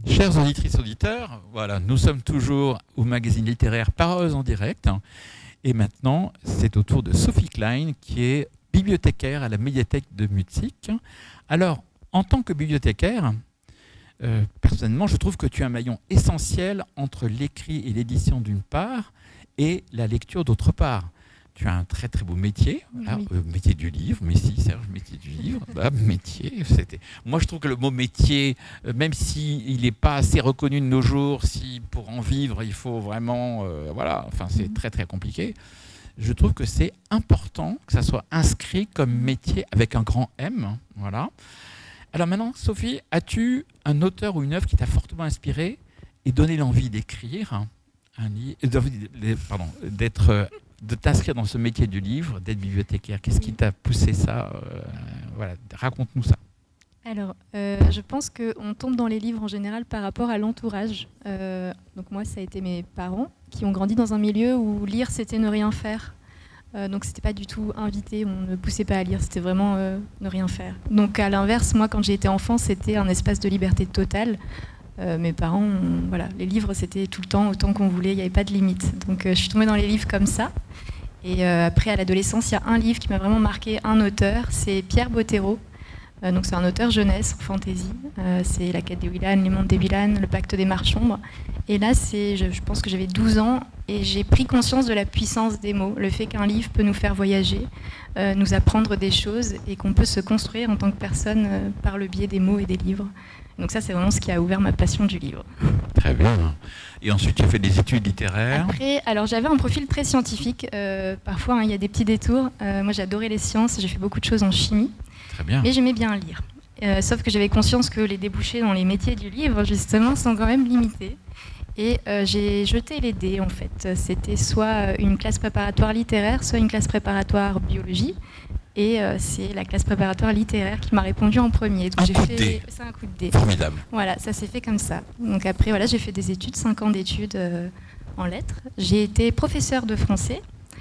Chères auditrices, auditeurs, voilà, nous sommes toujours au magazine littéraire Paroles en direct. Et maintenant, c'est au tour de Sophie Klein, qui est bibliothécaire à la médiathèque de Mutzig. Alors, en tant que bibliothécaire, personnellement, je trouve que tu es un maillon essentiel entre l'écrit et l'édition d'une part et la lecture d'autre part. Tu as un très très beau métier, voilà, Oui. Métier du livre, mais si Serge, métier du livre, bah, métier, c'était... Moi je trouve que le mot métier, même s'il n'est pas assez reconnu de nos jours, si pour en vivre il faut vraiment, voilà, enfin c'est très très compliqué, je trouve que c'est important que ça soit inscrit comme métier avec un grand M, voilà. Alors maintenant, Sophie, as-tu un auteur ou une œuvre qui t'a fortement inspiré et donné l'envie d'écrire un livre, de t'inscrire dans ce métier du livre, d'être bibliothécaire? Qu'est-ce qui t'a poussé ça voilà, raconte-nous ça. Alors, je pense qu'on tombe dans les livres en général par rapport à l'entourage. Donc moi, ça a été mes parents qui ont grandi dans un milieu où lire, c'était ne rien faire. Donc c'était pas du tout invité, on ne poussait pas à lire, c'était vraiment ne rien faire. Donc à l'inverse, moi, quand j'ai été enfant, c'était un espace de liberté totale. Mes parents, voilà, les livres, c'était tout le temps, autant qu'on voulait, il n'y avait pas de limite. Donc je suis tombée dans les livres comme ça. Et après, à l'adolescence, il y a un livre qui m'a vraiment marqué, un auteur, c'est Pierre Bottero. Donc c'est un auteur jeunesse, fantasy. C'est La quête des Willan, Les mondes des Willan, Le pacte des marchombres. Et là, je pense que j'avais 12 ans et j'ai pris conscience de la puissance des mots, le fait qu'un livre peut nous faire voyager, nous apprendre des choses et qu'on peut se construire en tant que personne par le biais des mots et des livres. Donc ça, c'est vraiment ce qui a ouvert ma passion du livre. Très bien. Et ensuite, tu as fait des études littéraires. Après, alors j'avais un profil très scientifique. Parfois, il y a des petits détours. Moi, j'adorais les sciences. J'ai fait beaucoup de choses en chimie. Très bien. Mais j'aimais bien lire. Sauf que j'avais conscience que les débouchés dans les métiers du livre, justement, sont quand même limités. Et j'ai jeté les dés, en fait. C'était soit une classe préparatoire littéraire, soit une classe préparatoire biologie. Et c'est la classe préparatoire littéraire qui m'a répondu en premier. Donc C'est un coup de dé. Formidable. Voilà, ça s'est fait comme ça. Donc après, voilà, j'ai fait des études, 5 ans d'études en lettres. J'ai été professeure de français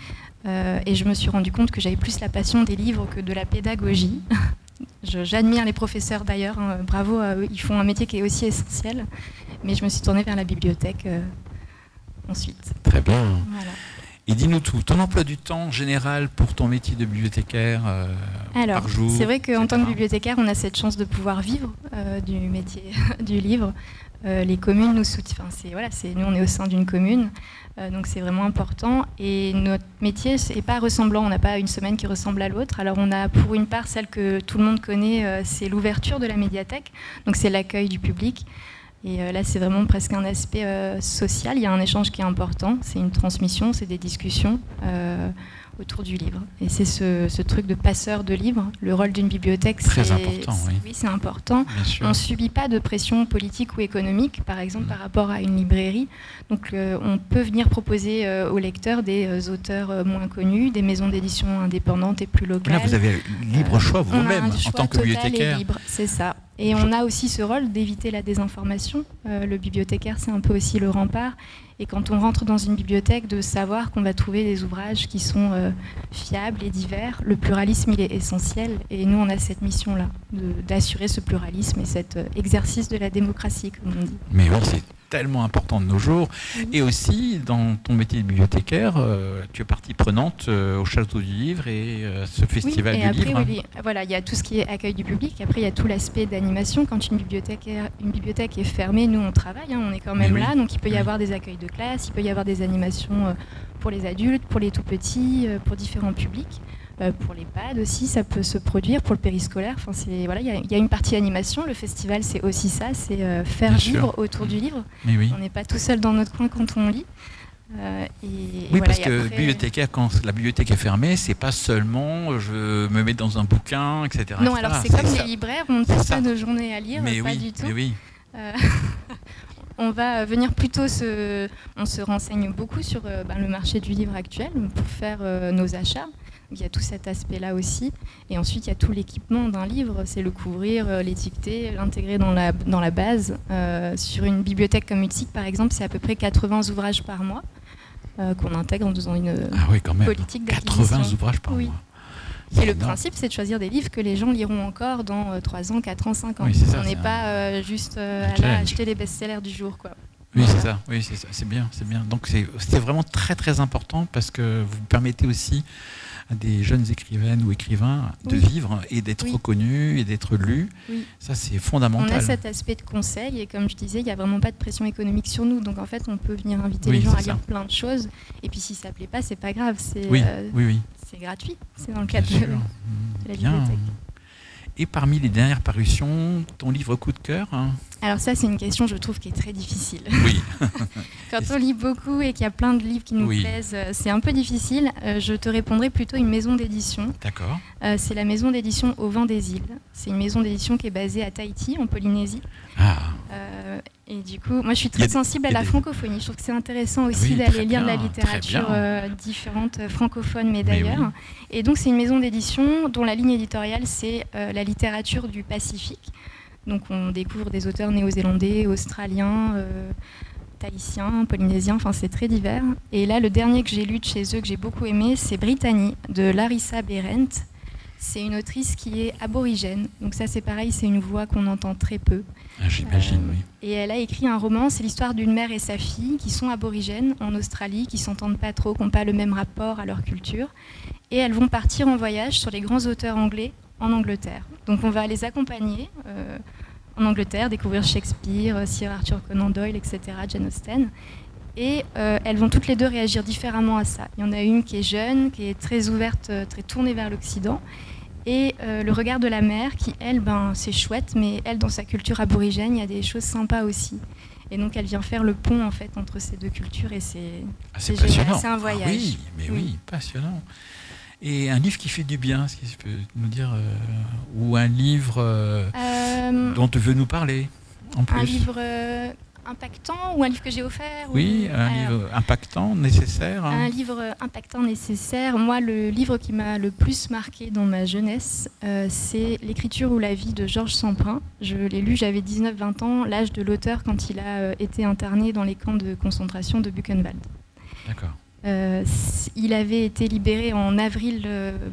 et je me suis rendu compte que j'avais plus la passion des livres que de la pédagogie. J'admire les professeurs d'ailleurs, hein, bravo à eux, ils font un métier qui est aussi essentiel. Mais je me suis tournée vers la bibliothèque ensuite. Très bien. Voilà. Et dis-nous tout, ton emploi du temps général pour ton métier de bibliothécaire par jour. C'est vrai qu'en tant que bibliothécaire, on a cette chance de pouvoir vivre du métier du livre. Les communes nous soutiennent. Nous, on est au sein d'une commune, donc c'est vraiment important. Et notre métier n'est pas ressemblant. On n'a pas une semaine qui ressemble à l'autre. Alors on a pour une part celle que tout le monde connaît, c'est l'ouverture de la médiathèque. Donc c'est l'accueil du public. Et là, c'est vraiment presque un aspect social. Il y a un échange qui est important. C'est une transmission, c'est des discussions autour du livre. Et c'est ce truc de passeur de livres. Le rôle d'une bibliothèque, très important. Oui, c'est important. On ne subit pas de pression politique ou économique, par exemple, par rapport à une librairie. Donc, on peut venir proposer aux lecteurs des auteurs moins connus, des maisons d'édition indépendantes et plus locales. Là, vous avez libre choix vous-même en tant que bibliothécaire. Libre, c'est ça. Et on a aussi ce rôle d'éviter la désinformation. Le bibliothécaire, c'est un peu aussi le rempart. Et quand on rentre dans une bibliothèque, de savoir qu'on va trouver des ouvrages qui sont fiables et divers. Le pluralisme, il est essentiel. Et nous, on a cette mission-là, d'assurer ce pluralisme et cet exercice de la démocratie, comme on dit. Mais oui, c'est tellement important de nos jours. Et aussi, dans ton métier de bibliothécaire, tu es partie prenante au Château du Livre et ce festival du livre. Oui, voilà, il y a tout ce qui est accueil du public. Après, il y a tout l'aspect d'animation. Quand une bibliothèque est fermée, nous, on travaille, on est quand même là. Donc, il peut y avoir des accueils de classe, il peut y avoir des animations pour les adultes, pour les tout-petits, pour différents publics. Pour les PAD aussi, ça peut se produire, pour le périscolaire. Enfin, il y a une partie animation. Le festival, c'est aussi ça, c'est faire vivre autour du livre. Mais oui. On n'est pas tout seul dans notre coin quand on lit. Parce que bibliothécaire, quand la bibliothèque est fermée, c'est pas seulement je me mets dans un bouquin, etc. Non, alors c'est comme les libraires, on ne passe pas nos journées à lire, pas du tout. Mais oui. On va venir plutôt on se renseigne beaucoup sur le marché du livre actuel pour faire nos achats. Il y a tout cet aspect-là aussi. Et ensuite, il y a tout l'équipement d'un livre. C'est le couvrir, l'étiqueter, l'intégrer dans la base. Sur une bibliothèque comme Mutzig, par exemple, c'est à peu près 80 ouvrages par mois qu'on intègre en faisant une politique d'acquisition. 80 ouvrages par mois. Et le principe, c'est de choisir des livres que les gens liront encore dans 3 ans, 4 ans, 5 ans. Oui, c'est ça, on n'est pas juste à acheter les best-sellers du jour, quoi. Oui, c'est ça. Oui, c'est ça. C'est bien, c'est bien. Donc c'est vraiment très très important parce que vous permettez aussi à des jeunes écrivaines ou écrivains de vivre et d'être reconnus et d'être lus. Oui. Ça, c'est fondamental. On a cet aspect de conseil et comme je disais, il n'y a vraiment pas de pression économique sur nous. Donc en fait, on peut venir inviter les gens à lire plein de choses. Et puis si ça ne plaît pas, c'est pas grave. C'est c'est gratuit. C'est dans le cadre de la bibliothèque. Et parmi les dernières parutions, ton livre coup de cœur Alors ça, c'est une question, je trouve, qui est très difficile. Oui. Quand on lit beaucoup et qu'il y a plein de livres qui nous plaisent, c'est un peu difficile. Je te répondrai plutôt une maison d'édition. D'accord. C'est la maison d'édition Au Vent des Îles. C'est une maison d'édition qui est basée à Tahiti, en Polynésie. Et du coup, moi, je suis très sensible à la francophonie. Je trouve que c'est intéressant aussi d'aller lire de la littérature différente, francophone, mais d'ailleurs. Et donc, c'est une maison d'édition dont la ligne éditoriale, c'est la littérature du Pacifique. Donc, on découvre des auteurs néo-zélandais, australiens, tahitiens, polynésiens, enfin, c'est très divers. Et là, le dernier que j'ai lu de chez eux, que j'ai beaucoup aimé, c'est Brittany, de Larissa Behrendt. C'est une autrice qui est aborigène. Donc ça, c'est pareil, c'est une voix qu'on entend très peu. J'imagine, oui. Et elle a écrit un roman, c'est l'histoire d'une mère et sa fille qui sont aborigènes en Australie, qui s'entendent pas trop, qui n'ont pas le même rapport à leur culture. Et elles vont partir en voyage sur les grands auteurs anglais en Angleterre. Donc on va les accompagner en Angleterre, découvrir Shakespeare, Sir Arthur Conan Doyle, etc., Jane Austen. Et elles vont toutes les deux réagir différemment à ça. Il y en a une qui est jeune, qui est très ouverte, très tournée vers l'Occident. Et le regard de la mère qui, elle, c'est chouette, mais elle, dans sa culture aborigène, il y a des choses sympas aussi. Et donc, elle vient faire le pont, en fait, entre ces deux cultures, et c'est passionnant. C'est un voyage. Oui, passionnant. Et un livre qui fait du bien, est-ce que tu peux nous dire ou un livre dont tu veux nous parler, en plus. Un livre impactant ou un livre que j'ai offert livre impactant, nécessaire. Un livre impactant, nécessaire. Moi, le livre qui m'a le plus marqué dans ma jeunesse, c'est L'écriture ou la vie de Georges Semprin. Je l'ai lu, j'avais 19-20 ans, l'âge de l'auteur quand il a été interné dans les camps de concentration de Buchenwald. D'accord. Il avait été libéré en avril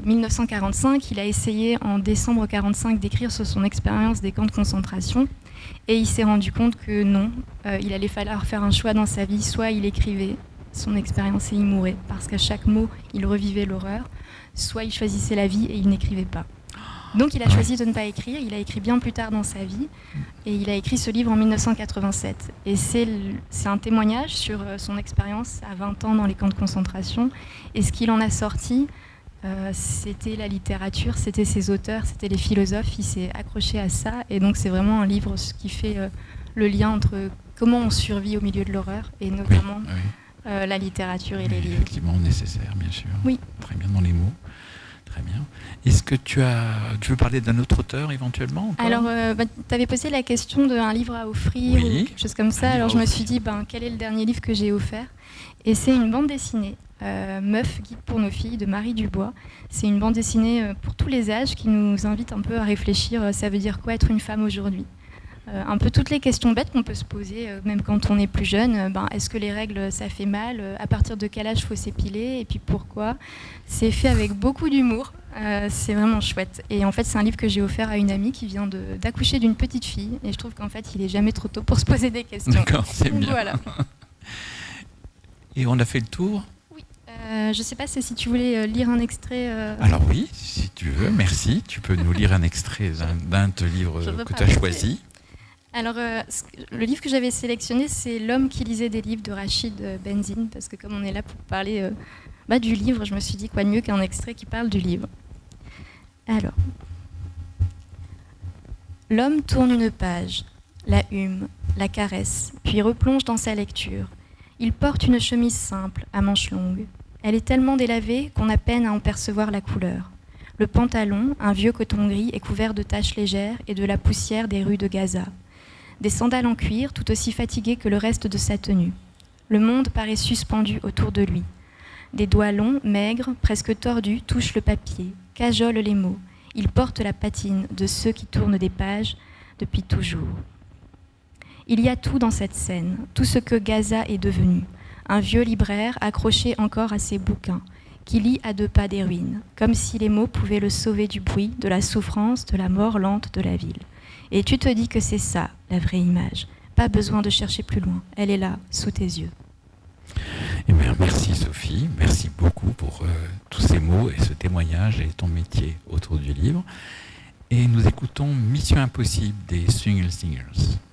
1945. Il a essayé en décembre 1945 d'écrire sur son expérience des camps de concentration. Et il s'est rendu compte que non, il allait falloir faire un choix dans sa vie. Soit il écrivait son expérience et il mourait, parce qu'à chaque mot, il revivait l'horreur. Soit il choisissait la vie et il n'écrivait pas. Donc il a choisi de ne pas écrire. Il a écrit bien plus tard dans sa vie. Et il a écrit ce livre en 1987. Et c'est un témoignage sur son expérience à 20 ans dans les camps de concentration. Et ce qu'il en a sorti, c'était la littérature, c'était ses auteurs, c'était les philosophes. Il s'est accroché à ça. Et donc c'est vraiment un livre qui fait le lien entre comment on survit au milieu de l'horreur et notamment la littérature et les livres. Effectivement nécessaire, bien sûr. Oui. Très bien dans les mots. Très bien. Est-ce que tu veux parler d'un autre auteur éventuellement encore ? Alors, tu avais posé la question d'un livre à offrir ou quelque chose comme ça. Alors je me suis dit, quel est le dernier livre que j'ai offert ? Et c'est une bande dessinée, Meuf, guide pour nos filles, de Marie Dubois. C'est une bande dessinée pour tous les âges qui nous invite un peu à réfléchir, ça veut dire quoi être une femme aujourd'hui ? Un peu toutes les questions bêtes qu'on peut se poser, même quand on est plus jeune. Est-ce que les règles, ça fait mal ? À partir de quel âge il faut s'épiler ? Et puis pourquoi ? C'est fait avec beaucoup d'humour. C'est vraiment chouette. Et en fait, c'est un livre que j'ai offert à une amie qui vient d'accoucher d'une petite fille. Et je trouve qu'en fait, il n'est jamais trop tôt pour se poser des questions. D'accord, c'est bien. Voilà. Et on a fait le tour ? Oui. Je ne sais pas si tu voulais lire un extrait. Alors oui, si tu veux, merci. Tu peux nous lire un extrait d'un de tes livres que tu as choisi. Alors, le livre que j'avais sélectionné, c'est L'homme qui lisait des livres de Rachid Benzine, parce que comme on est là pour parler du livre, je me suis dit quoi de mieux qu'un extrait qui parle du livre. Alors, l'homme tourne une page, la hume, la caresse, puis replonge dans sa lecture. Il porte une chemise simple, à manches longues. Elle est tellement délavée qu'on a peine à en percevoir la couleur. Le pantalon, un vieux coton gris, est couvert de taches légères et de la poussière des rues de Gaza. Des sandales en cuir, tout aussi fatiguées que le reste de sa tenue. Le monde paraît suspendu autour de lui. Des doigts longs, maigres, presque tordus, touchent le papier, cajolent les mots. Il porte la patine de ceux qui tournent des pages depuis toujours. Il y a tout dans cette scène, tout ce que Gaza est devenu. Un vieux libraire accroché encore à ses bouquins, qui lit à 2 pas des ruines, comme si les mots pouvaient le sauver du bruit, de la souffrance, de la mort lente de la ville. Et tu te dis que c'est ça, la vraie image. Pas besoin de chercher plus loin, elle est là, sous tes yeux. Eh bien, merci Sophie, merci beaucoup pour tous ces mots et ce témoignage et ton métier autour du livre. Et nous écoutons Mission Impossible des Swingle Singers.